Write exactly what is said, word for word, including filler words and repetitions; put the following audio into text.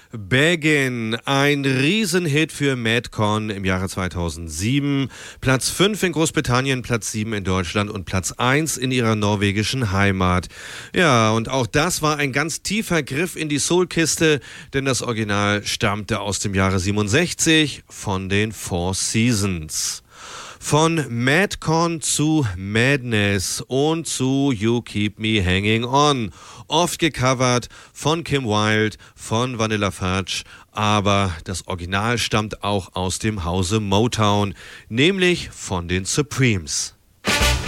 Beggin', ein Riesenhit für Madcon im Jahre zweitausendsieben. Platz fünf in Großbritannien, Platz sieben in Deutschland und Platz eins in ihrer norwegischen Heimat. Ja, und auch das war ein ganz tiefer Griff in die Soulkiste, denn das Original stammte aus dem Jahre siebenundsechzig von den Four Seasons. Von Madcon zu Madness und zu You Keep Me Hanging On. Oft gecovert von Kim Wilde, von Vanilla Fudge, aber das Original stammt auch aus dem Hause Motown, nämlich von den Supremes.